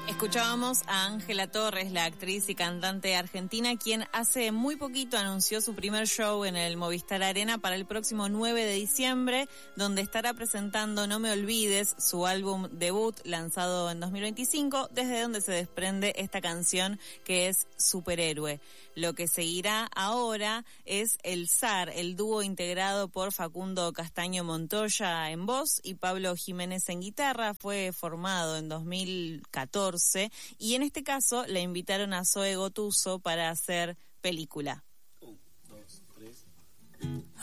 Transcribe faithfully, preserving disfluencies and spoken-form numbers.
Escuchábamos a Ángela Torres, la actriz y cantante argentina, quien hace muy poquito anunció su primer show en el Movistar Arena para el próximo nueve de diciembre, donde estará presentando No Me Olvides, su álbum debut lanzado en dos mil veinticinco, desde donde se desprende esta canción que es Superhéroe. Lo que seguirá ahora es el zar, el dúo integrado por Facundo Castaño Montoya en voz y Pablo Jiménez en guitarra. Fue formado en dos mil catorce y en este caso le invitaron a Zoe Gotuso para hacer película. Un, dos, tres.